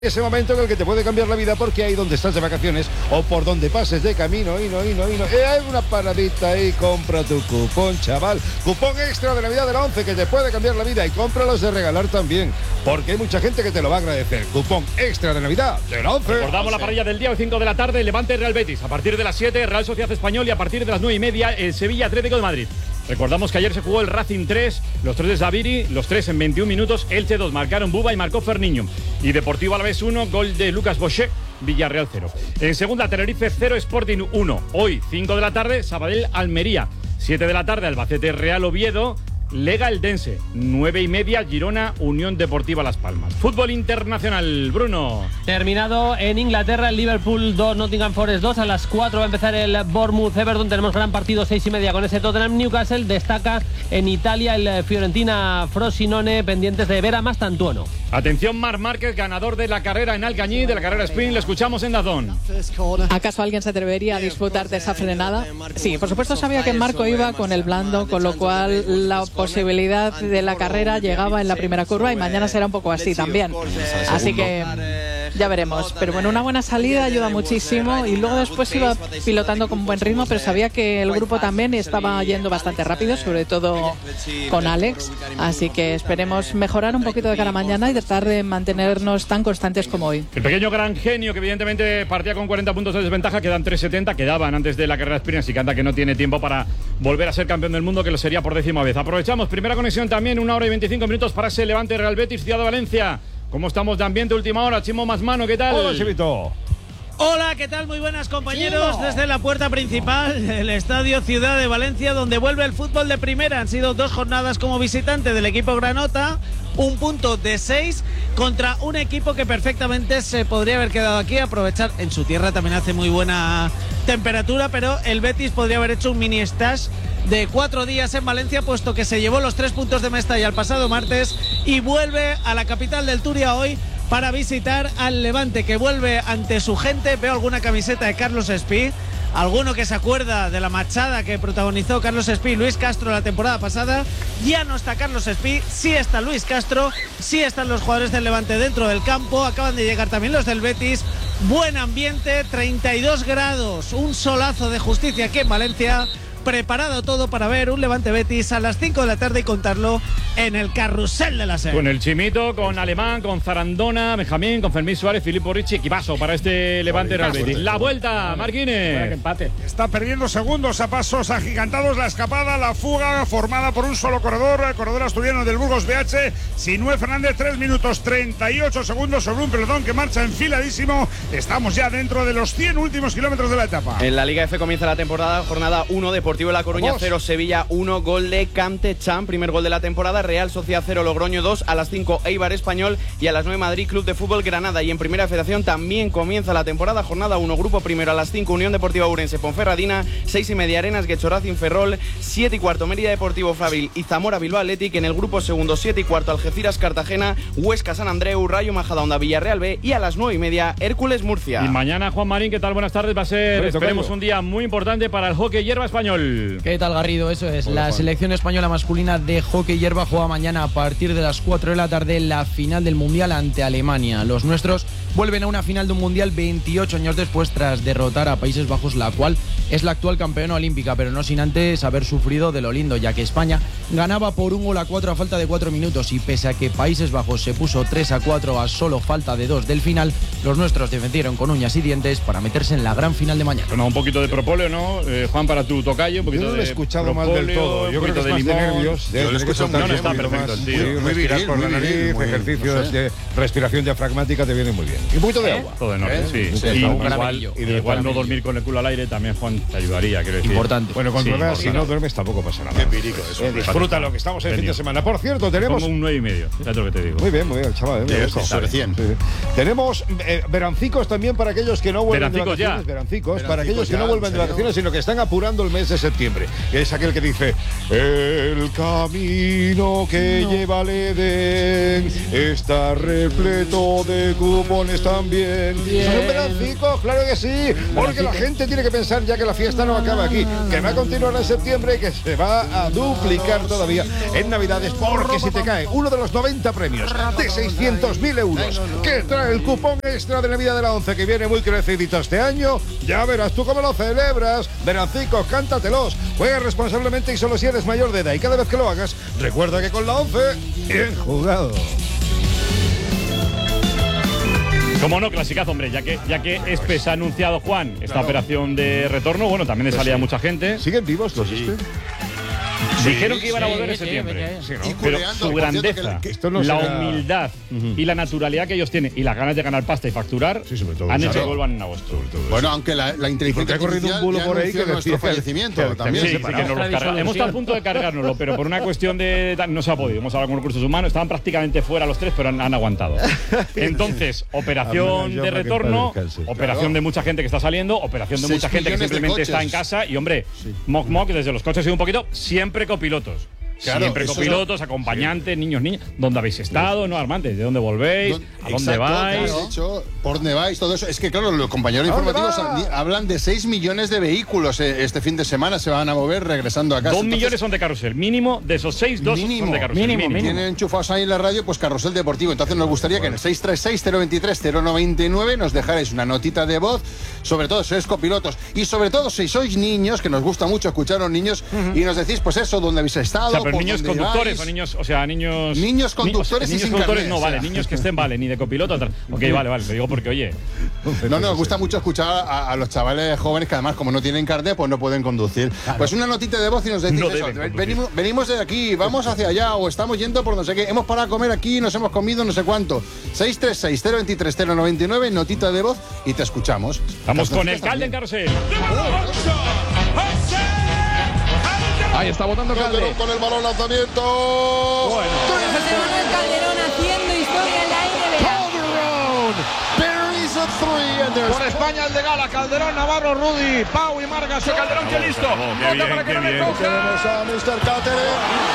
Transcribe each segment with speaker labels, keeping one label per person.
Speaker 1: Ese momento en el que te puede cambiar la vida, porque ahí donde estás de vacaciones o por donde pases de camino, hay una paradita y compra tu cupón, chaval. Cupón extra de Navidad de la 11 que te puede cambiar la vida, y cómpralos de regalar también, porque hay mucha gente que te lo va a agradecer. Cupón extra de Navidad de la 11.
Speaker 2: Recordamos la parrilla del día, hoy 5 de la tarde, Levante Real Betis. A partir de las 7, Real Sociedad Español, y a partir de las 9:30, el Sevilla Atlético de Madrid. Recordamos que ayer se jugó el Racing 3, los 3 de Zaviri, los 3 en 21 minutos, Elche 2, marcaron Buba y marcó Ferniño. Y Deportivo Alavés 1, gol de Lucas Bochet, Villarreal 0. En segunda, Tenerife 0, Sporting 1. Hoy, 5 de la tarde, Sabadell Almería. 7 de la tarde, Albacete Real Oviedo, Lega Eldense. 9:30, Girona Unión Deportiva Las Palmas. Fútbol internacional, Bruno.
Speaker 3: Terminado en Inglaterra, el Liverpool 2, Nottingham Forest 2. A las 4 va a empezar el Bournemouth Everton. Tenemos gran partido, 6:30 con ese Tottenham Newcastle. Destaca en Italia el Fiorentina Frosinone, pendientes de ver a Mastantuono.
Speaker 2: Atención, Marc Márquez, ganador de la carrera en Alcañiz, de la carrera sprint. Le escuchamos en DAZN.
Speaker 4: ¿Acaso alguien se atrevería a disfrutar de esa frenada? Sí, por supuesto sabía que Marco iba con el blando, con lo cual la posibilidad de la carrera llegaba en la primera curva, y mañana será un poco así también. Así que ya veremos. Pero bueno, una buena salida ayuda muchísimo, y luego después iba pilotando con buen ritmo, pero sabía que el grupo también estaba yendo bastante rápido, sobre todo con Alex. Así que esperemos mejorar un poquito de cara a mañana y tratar de mantenernos tan constantes como hoy.
Speaker 2: El pequeño gran genio, que evidentemente partía con 40 puntos de desventaja, quedan 3:70, quedaban antes de la carrera sprint, así que anda que no tiene tiempo para volver a ser campeón del mundo, que lo sería por 10ª vez. Aprovechamos, primera conexión también, 1 hora y 25 minutos para ese Levante Real Betis, Ciudad de Valencia. ¿Cómo estamos de ambiente última hora? Chimo Masmano, ¿qué tal?
Speaker 1: Hola, Chimito.
Speaker 5: Hola, ¿qué tal? Muy buenas, compañeros. Desde la puerta principal del Estadio Ciudad de Valencia, donde vuelve el fútbol de primera. Han sido 2 jornadas como visitante del equipo granota, 1 punto de 6 contra un equipo que perfectamente se podría haber quedado aquí, aprovechar. En su tierra también hace muy buena temperatura, pero el Betis podría haber hecho un mini stash de 4 días en Valencia, puesto que se llevó los 3 puntos de Mestalla el pasado martes y vuelve a la capital del Turia hoy para visitar al Levante, que vuelve ante su gente. Veo alguna camiseta de Carlos Espí, alguno que se acuerda de la machada que protagonizó Carlos Espí y Luis Castro la temporada pasada. Ya no está Carlos Espí, sí está Luis Castro, sí están los jugadores del Levante dentro del campo. Acaban de llegar también los del Betis. Buen ambiente, 32 grados, un solazo de justicia aquí en Valencia. Preparado todo para ver un Levante Betis a las 5 de la tarde y contarlo en el carrusel de la SER.
Speaker 2: Con el Chimito, con Alemán, con Zarandona, Benjamín, con Fermín Suárez, Filippo Ricci, equipazo para este Levante Real Betis. La vuelta, Marquines.
Speaker 3: Empate.
Speaker 6: Está perdiendo segundos a pasos agigantados la escapada, la fuga formada por un solo corredor, el corredor asturiano del Burgos BH, Sinué Fernández. 3 minutos 38 segundos sobre un pelotón que marcha enfiladísimo. Estamos ya dentro de los 100 últimos kilómetros de la etapa.
Speaker 7: En la Liga F comienza la temporada, jornada 1, Deportivo de La Coruña 0, Sevilla 1, gol de Camte Chan, primer gol de la temporada. Real Sociedad 0, Logroño 2, a las 5 Eibar Español, y a las 9 Madrid Club de Fútbol Granada. Y en Primera Federación también comienza la temporada, jornada 1, grupo primero, a las 5 Unión Deportiva Ourense Ponferradina, 6:30 Arenas Guechorazin Ferrol, 7:15 Mérida Deportivo Fabril y Zamora Bilbao Athletic. En el grupo segundo, 7:15 Algeciras Cartagena, Huesca San Andreu, Rayo Majadahonda Villarreal B, y a las 9:30 Hércules Murcia.
Speaker 2: Y mañana, Juan Marín, ¿qué tal? Buenas tardes. Va a ser, esperemos, un día muy importante para el hockey hierba español.
Speaker 8: ¿Qué tal, Garrido? Eso es, la selección española masculina de hockey hierba juega mañana a partir de las 4 de la tarde la final del Mundial ante Alemania. Los nuestros vuelven a una final de un Mundial 28 años después, tras derrotar a Países Bajos, la cual es la actual campeona olímpica, pero no sin antes haber sufrido de lo lindo, ya que España ganaba por 1-4 a falta de 4 minutos, y pese a que Países Bajos se puso 3-4 a solo falta de 2 del final, los nuestros defendieron con uñas y dientes para meterse en la gran final de mañana.
Speaker 2: Bueno, un poquito de propóleo, ¿no? Juan, para tu tocayo, un poquito
Speaker 1: yo no
Speaker 2: de
Speaker 1: lo he escuchado mal del todo. Yo creo que es más de nervios.
Speaker 2: Yo lo escucho muy bien. No está perfecto el tío.
Speaker 1: Respirar por la nariz, ejercicios de respiración diafragmática te vienen muy bien. Y un poquito de agua.
Speaker 2: Todo en orden, sí. Igual no dormir con el culo al aire también, Juan, te ayudaría, quiero decir.
Speaker 8: Importante.
Speaker 1: Bueno, cuando veas, si no duermes tampoco pasa nada.
Speaker 6: Qué pirico eso.
Speaker 1: Disfruta lo que estamos en fin de semana. Por cierto, tenemos
Speaker 2: como un 9:30, fíjate lo que te digo.
Speaker 1: Muy bien, chaval.
Speaker 6: Recién.
Speaker 1: Sí. Tenemos verancicos también para aquellos que no vuelven de vacaciones. Verancicos para aquellos que no vuelven de vacaciones, sino que están apurando el mes de septiembre. Que es aquel que dice: el camino que lleva al Edén está repleto de cupones también. ¿Son verancicos? Claro que sí, porque la gente tiene que pensar ya que la fiesta no acaba aquí, que va a continuar en septiembre y que se va a duplicar todavía en Navidades, porque si te cae uno de los 90 premios de 600.000 euros que trae el cupón extra de Navidad de la 11, que viene muy crecidito este año, ya verás tú cómo lo celebras. Verancicos, cántatelos, juega responsablemente y solo si eres mayor de edad, y cada vez que lo hagas, recuerda que con la 11, bien jugado.
Speaker 2: Como no, clasicazo, hombre, ya que Espes ha anunciado, Juan, esta operación de retorno, bueno, también le salía mucha gente.
Speaker 1: ¿Siguen vivos los Espes?
Speaker 2: Dijeron que iban a volver en septiembre. Pero su grandeza, la humildad y la naturalidad que ellos tienen y las ganas de ganar pasta y facturar han hecho que vuelvan en agosto.
Speaker 9: Bueno, aunque la inteligencia
Speaker 1: ha corrido un bulo por ahí que
Speaker 9: nuestro fallecimiento también.
Speaker 2: Sí, que nos los cargamos. Hemos estado a punto de cargárnoslo, pero por una cuestión de no se ha podido. Hemos hablado con recursos humanos, estaban prácticamente fuera los tres, pero han aguantado. Entonces, operación de retorno, operación de mucha gente que está saliendo, operación de mucha gente que simplemente está en casa y, hombre, mock desde los coches y un poquito, siempre copilotos.
Speaker 9: Claro,
Speaker 2: siempre copilotos, acompañantes, niños. ¿Dónde habéis estado? ¿No, Armantes? ¿De dónde volvéis? ¿A dónde vais?
Speaker 9: Claro, de hecho, ¿por dónde vais? Todo eso. Es que, claro, los compañeros informativos hablan de 6 millones de vehículos este fin de semana se van a mover regresando a casa.
Speaker 2: 2 millones son de carrusel. Mínimo de esos 6, 2 son de carrusel. Mínimo.
Speaker 9: Tienen enchufados ahí en la radio, pues carrusel deportivo. Entonces nos gustaría que en el 636-023-099 nos dejarais una notita de voz, sobre todo si sois copilotos y sobre todo si sois niños, que nos gusta mucho escuchar a los niños, y nos decís, pues eso, dónde habéis estado.
Speaker 2: O sea, pero niños conductores o niños, o sea, niños.
Speaker 9: Niños conductores y
Speaker 2: niños
Speaker 9: sin
Speaker 2: conductores
Speaker 9: carnet,
Speaker 2: no, vale, niños que estén, vale, ni de copiloto. Ok, vale, lo digo porque, oye.
Speaker 9: No, nos gusta mucho escuchar a los chavales jóvenes que además, como no tienen carnet, pues no pueden conducir. Claro. Pues una notita de voz y nos decís eso. Venimos de aquí, vamos hacia allá, o estamos yendo por no sé qué. Hemos parado a comer aquí, nos hemos comido no sé cuánto. 636-023-099, notita de voz y te escuchamos.
Speaker 2: Estamos con el Calde en carrusel.
Speaker 10: Ahí está botando Calderón
Speaker 9: con el balón, lanzamiento.
Speaker 10: Bueno.
Speaker 11: José Manuel Calderón haciendo historia en la NBA.
Speaker 10: Por España el de Gala, Calderón, Navarro, Rudy, Pau y Margas. Calderón, que listo. Para que no le coja.
Speaker 9: Tenemos a Mr. Cáceres.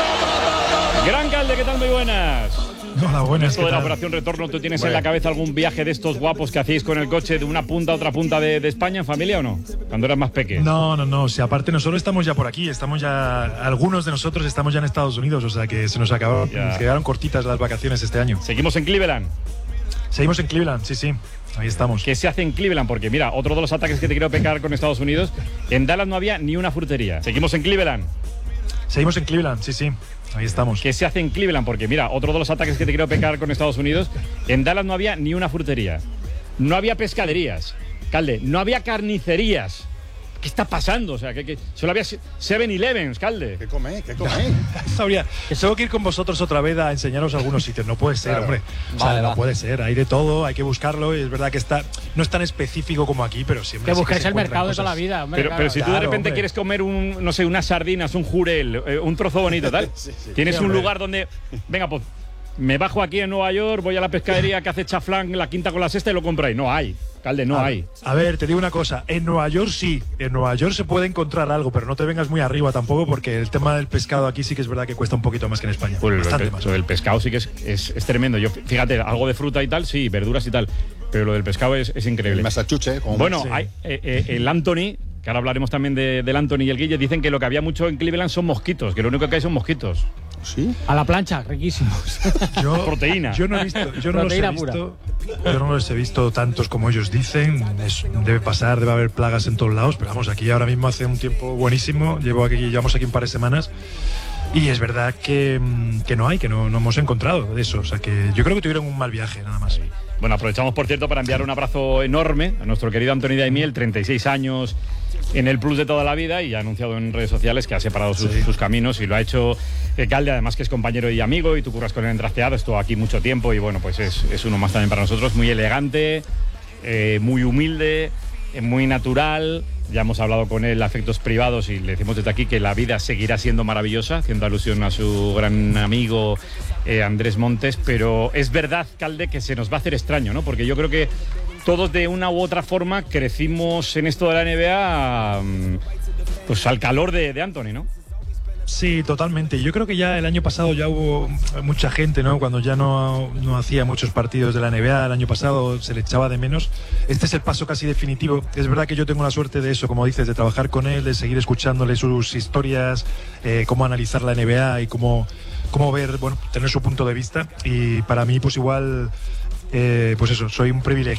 Speaker 2: Gran Calde, ¿qué tal? Muy buenas.
Speaker 12: Hola, buenas.
Speaker 2: Esto de la operación retorno, ¿tú tienes en la cabeza algún viaje de estos guapos que hacéis con el coche de una punta a otra punta de España en familia o no? Cuando eras más pequeño.
Speaker 12: No. O sea, aparte nosotros estamos ya por aquí, algunos de nosotros estamos ya en Estados Unidos, o sea que se nos acabaron, nos quedaron cortitas las vacaciones este año.
Speaker 2: ¿Seguimos en Cleveland?
Speaker 12: Seguimos en Cleveland, sí. Ahí estamos.
Speaker 2: ¿Qué se hace en Cleveland? Porque mira, otro de los ataques que te quiero pecar con Estados Unidos, en Dallas no había ni una frutería. ¿Seguimos en Cleveland?
Speaker 12: Seguimos en Cleveland, sí. Ahí estamos.
Speaker 2: ¿Qué se hace en Cleveland? Porque mira, otro de los ataques que te quiero pecar con Estados Unidos, en Dallas no había ni una frutería. No había pescaderías. Calde, no había carnicerías. ¿Qué está pasando? O sea, que solo había 7-Elevens, Calde.
Speaker 9: ¿Qué come?
Speaker 12: Sabría. Tengo que ir con vosotros otra vez a enseñaros algunos sitios. No puede ser, hombre. No puede ser. Hay de todo, hay que buscarlo. Y es verdad que no es tan específico como aquí, pero siempre.
Speaker 3: Que buscáis el mercado de toda la vida, hombre.
Speaker 2: Pero si tú de repente quieres comer unas sardinas, un jurel, un trozo bonito, tal. Tienes un lugar donde. Venga, pues. Me bajo aquí en Nueva York, voy a la pescadería que hace chaflán, la quinta con la sexta y lo compro ahí. No hay, Calde, no hay.
Speaker 12: A ver, te digo una cosa. En Nueva York sí. En Nueva York se puede encontrar algo, pero no te vengas muy arriba tampoco, porque el tema del pescado aquí sí que es verdad que cuesta un poquito más que en España.
Speaker 2: Pues
Speaker 12: bastante más.
Speaker 2: El pescado sí que es tremendo. Fíjate, algo de fruta y tal, sí, verduras y tal. Pero lo del pescado es increíble.
Speaker 9: El Massachusetts.
Speaker 2: Bueno, hay, el Anthony, que ahora hablaremos también del Anthony y el Guille, dicen que lo que había mucho en Cleveland son mosquitos, que lo único que hay son mosquitos.
Speaker 9: ¿Sí?
Speaker 3: A la plancha, riquísimos.
Speaker 2: Proteína.
Speaker 12: Yo no he visto, yo no los he visto tantos como ellos dicen. Debe haber plagas en todos lados, pero vamos, aquí ahora mismo hace un tiempo buenísimo. Llevamos aquí un par de semanas. Y es verdad que no hemos encontrado de eso. O sea que yo creo que tuvieron un mal viaje, nada más.
Speaker 2: Bueno, aprovechamos, por cierto, para enviar un abrazo enorme a nuestro querido Anthony Daimiel, 36 años en el Plus de toda la vida, y ha anunciado en redes sociales que ha separado sus caminos, y lo ha hecho Calde, además que es compañero y amigo, y tú curras con él en Trasteado, estuvo aquí mucho tiempo, y bueno, pues es uno más también para nosotros, muy elegante, muy humilde, muy natural. Ya hemos hablado con él a efectos privados y le decimos desde aquí que la vida seguirá siendo maravillosa, haciendo alusión a su gran amigo Andrés Montes, pero es verdad, Calde, que se nos va a hacer extraño, ¿no? Porque yo creo que todos de una u otra forma crecimos en esto de la NBA pues al calor de Anthony, ¿no?
Speaker 12: Sí, totalmente. Yo creo que ya el año pasado ya hubo mucha gente, ¿no? Cuando ya no hacía muchos partidos de la NBA el año pasado, se le echaba de menos. Este es el paso casi definitivo. Es verdad que yo tengo la suerte de eso, como dices, de trabajar con él, de seguir escuchándole sus historias, cómo analizar la NBA y cómo ver, bueno, tener su punto de vista. Y para mí, pues igual, pues eso, soy un privilegiado